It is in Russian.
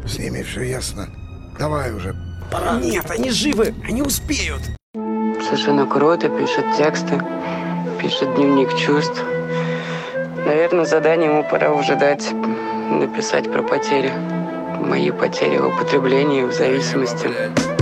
С ними все ясно. Давай уже, пора. Нет, они живы, они успеют. Совершенно круто, пишет тексты, пишет дневник чувств. Наверное, задание ему пора уже дать, написать про потери. Мои потери в употреблении, в зависимости.